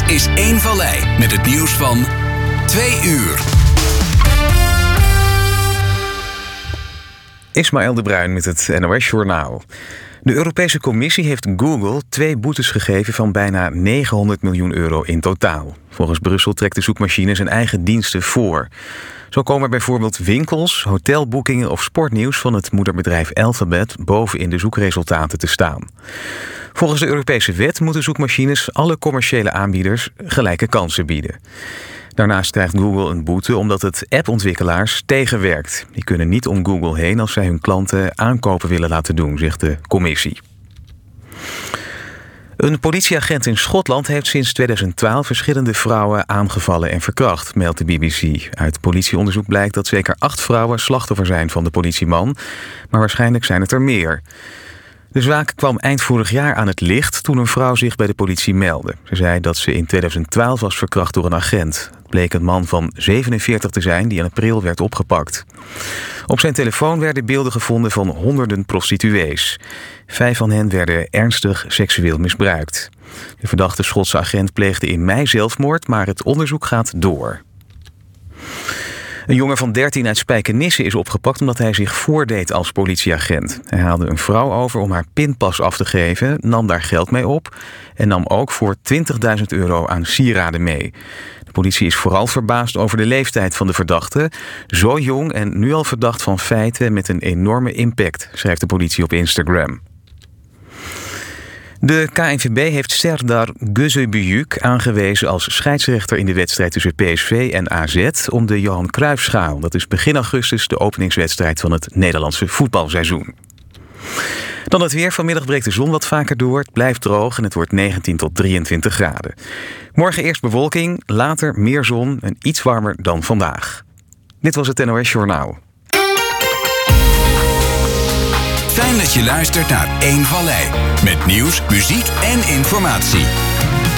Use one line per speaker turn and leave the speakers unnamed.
is 1 Vallei met het nieuws van 2 uur.
Ismaël de Bruin met het NOS Journaal. De Europese Commissie heeft Google 2 boetes gegeven van bijna 900 miljoen euro in totaal. Volgens Brussel trekt de zoekmachine zijn eigen diensten voor. Zo komen bijvoorbeeld winkels, hotelboekingen of sportnieuws van het moederbedrijf Alphabet boven in de zoekresultaten te staan. Volgens de Europese wet moeten zoekmachines alle commerciële aanbieders gelijke kansen bieden. Daarnaast krijgt Google een boete omdat het appontwikkelaars tegenwerkt. Die kunnen niet om Google heen als zij hun klanten aankopen willen laten doen, zegt de commissie. Een politieagent in Schotland heeft sinds 2012 verschillende vrouwen aangevallen en verkracht, meldt de BBC. Uit politieonderzoek blijkt dat zeker 8 vrouwen slachtoffer zijn van de politieman, maar waarschijnlijk zijn het er meer. De zaak kwam eind vorig jaar aan het licht toen een vrouw zich bij de politie meldde. Ze zei dat ze in 2012 was verkracht door een agent. Het bleek een man van 47 te zijn die in april werd opgepakt. Op zijn telefoon werden beelden gevonden van honderden prostituees. 5 van hen werden ernstig seksueel misbruikt. De verdachte Schotse agent pleegde in mei zelfmoord, maar het onderzoek gaat door. Een jongen van 13 uit Spijkenisse is opgepakt omdat hij zich voordeed als politieagent. Hij haalde een vrouw over om haar pinpas af te geven, nam daar geld mee op en nam ook voor 20.000 euro aan sieraden mee. De politie is vooral verbaasd over de leeftijd van de verdachte. Zo jong en nu al verdacht van feiten met een enorme impact, schrijft de politie op Instagram. De KNVB heeft Serdar Gözebüyük aangewezen als scheidsrechter in de wedstrijd tussen PSV en AZ om de Johan Cruijffschaal. Dat is begin augustus de openingswedstrijd van het Nederlandse voetbalseizoen. Dan het weer. Vanmiddag breekt de zon wat vaker door. Het blijft droog en het wordt 19 tot 23 graden. Morgen eerst bewolking, later meer zon en iets warmer dan vandaag. Dit was het NOS Journaal.
Fijn dat je luistert naar 1 Vallei. Met nieuws, muziek en informatie.